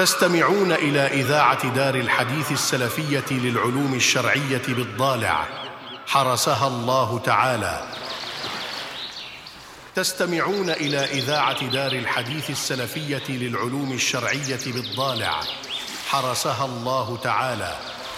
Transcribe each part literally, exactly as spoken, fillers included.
تستمعون إلى إذاعة دار الحديث السلفية للعلوم الشرعية بالضالع حرسها الله تعالى. تستمعون إلى إذاعة دار الحديث السلفية للعلوم الشرعية بالضالع حرسها الله تعالى.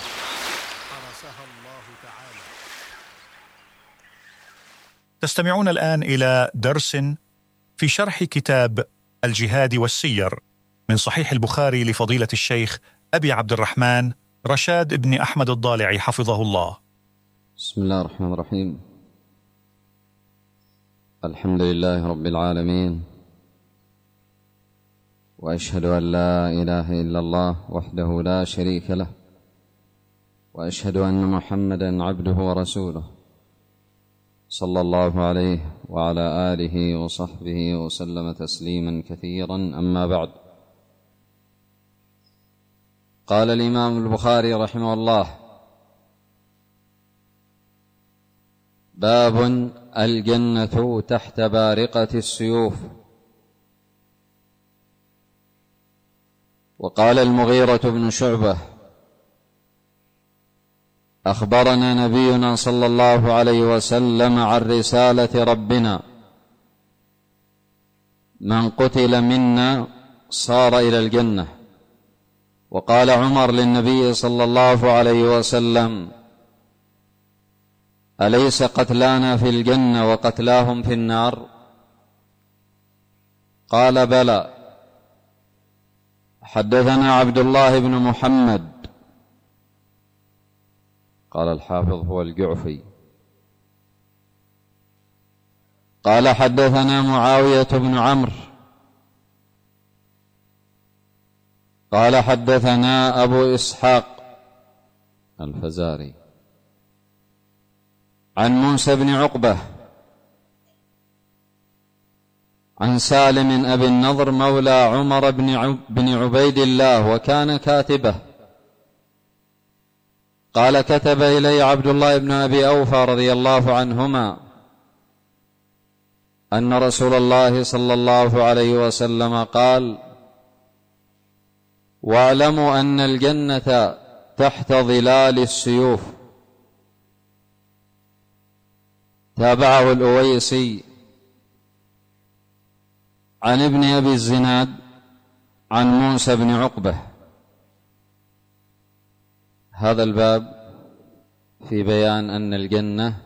تستمعون الآن إلى درس في شرح كتاب الجهاد والسير من صحيح البخاري لفضيلة الشيخ أبي عبد الرحمن رشاد بن أحمد الضالعي حفظه الله. بسم الله الرحمن الرحيم. الحمد لله رب العالمين، وأشهد أن لا إله إلا الله وحده لا شريك له، وأشهد أن محمدًا عبده ورسوله صلى الله عليه وعلى آله وصحبه وسلم تسليما كثيرا. أما بعد، قال الإمام البخاري رحمه الله: باب الجنة تحت بارقة السيوف. وقال المغيرة بن شعبة: أخبرنا نبينا صلى الله عليه وسلم عن رسالة ربنا: من قتل منا صار إلى الجنة. وقال عمر للنبي صلى الله عليه وسلم: أليس قتلانا في الجنة وقتلاهم في النار؟ قال: بلى. حدثنا عبد الله بن محمد، قال الحافظ هو الجعفي، قال حدثنا معاوية بن عمرو قال حدثنا أبو إسحاق الفزاري عن موسى بن عقبة عن سالم أبي النضر مولى عمر بن عبيد الله وكان كاتبه، قال: كتب إلي عبد الله بن أبي أوفى رضي الله عنهما أن رسول الله صلى الله عليه وسلم قال: واعلموا أن الجنة تحت ظلال السيوف. تابعه الأويسي عن ابن أبي الزناد عن موسى بن عقبة. هذا الباب في بيان أن الجنة